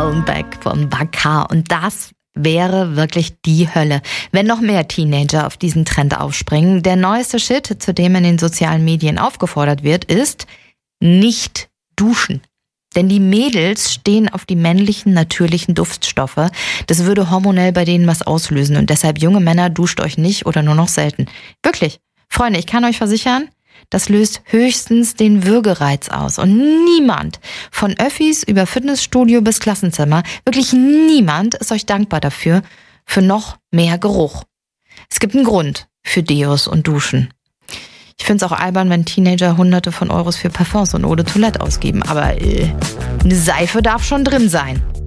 Back von Bakar. Und das wäre wirklich die Hölle, wenn noch mehr Teenager auf diesen Trend aufspringen. Der neueste Shit, zu dem in den sozialen Medien aufgefordert wird, ist nicht duschen. Denn die Mädels stehen auf die männlichen, natürlichen Duftstoffe. Das würde hormonell bei denen was auslösen. Und deshalb, junge Männer, duscht euch nicht oder nur noch selten. Wirklich. Freunde, ich kann euch versichern, das löst höchstens den Würgereiz aus. Und niemand, von Öffis über Fitnessstudio bis Klassenzimmer, wirklich niemand ist euch dankbar dafür, für noch mehr Geruch. Es gibt einen Grund für Deos und Duschen. Ich finde es auch albern, wenn Teenager Hunderte von Euros für Parfums und Eau de Toilette ausgeben. Aber eine Seife darf schon drin sein.